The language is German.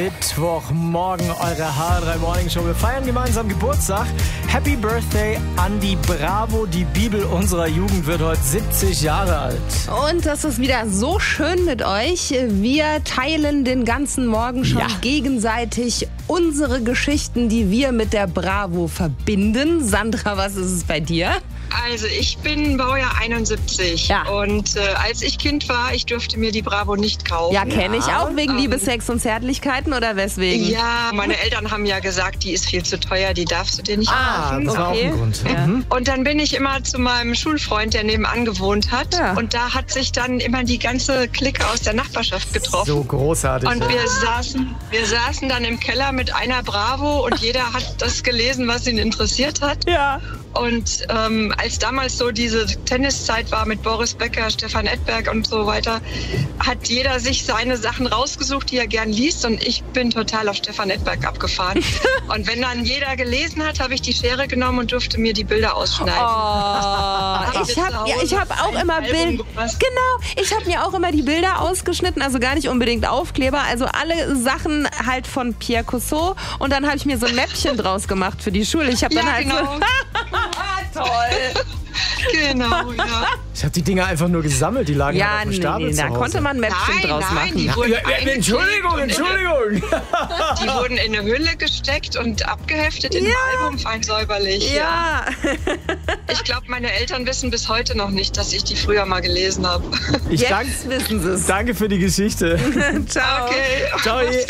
Mittwochmorgen, eure H3 Morning Show. Wir feiern gemeinsam Geburtstag. Happy Birthday an die Bravo. Die Bibel unserer Jugend wird heute 70 Jahre alt. Und das ist wieder so schön mit euch. Wir teilen den ganzen Morgen schon gegenseitig unsere Geschichten, die wir mit der Bravo verbinden. Sandra, was ist es bei dir? Also ich bin Baujahr 71 und als ich Kind war, ich durfte mir die Bravo nicht kaufen. Ja, kenne ich auch, wegen Liebe, Sex und Zärtlichkeiten oder weswegen? Ja, meine Eltern haben ja gesagt, die ist viel zu teuer, die darfst du dir nicht kaufen. Das war auch ein Grund. Ja. Und dann bin ich immer zu meinem Schulfreund, der nebenan gewohnt hat. Ja. Und da hat sich dann immer die ganze Clique aus der Nachbarschaft getroffen. So großartig. Und wir saßen dann im Keller mit einer Bravo und jeder hat das gelesen, was ihn interessiert hat. Ja. Und als damals so diese Tenniszeit war mit Boris Becker, Stefan Edberg und so weiter, hat jeder sich seine Sachen rausgesucht, die er gern liest. Und ich bin total auf Stefan Edberg abgefahren. Und wenn dann jeder gelesen hat, habe ich die Schere genommen und durfte mir die Bilder ausschneiden. Oh, ich habe auch immer Bilder. Genau, ich habe mir auch immer die Bilder ausgeschnitten, also gar nicht unbedingt Aufkleber, also alle Sachen halt von Pierre Cousteau. Und dann habe ich mir so ein Mäppchen draus gemacht für die Schule. Ich habe dann halt so toll. Genau, ja. Ich habe die Dinger einfach nur gesammelt, die lagen halt auf dem Stapel zu da Hause. konnte man ein Mäppchen draus machen. Die wurden Entschuldigung. Die wurden in eine Hülle gesteckt und abgeheftet in einem Album, fein säuberlich. Ja. Ich glaube, meine Eltern wissen bis heute noch nicht, dass ich die früher mal gelesen habe. Jetzt wissen sie es. Danke für die Geschichte. Ciao. Okay. Ciao.